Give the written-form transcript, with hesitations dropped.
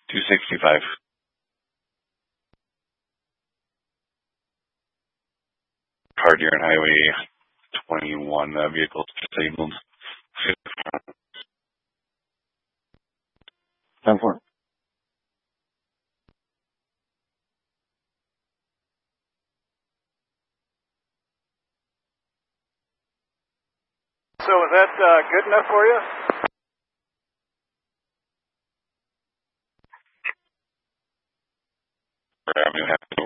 265. Car Deer Highway 21, vehicles disabled. 10-4. So is that good enough for you? I'm going to have to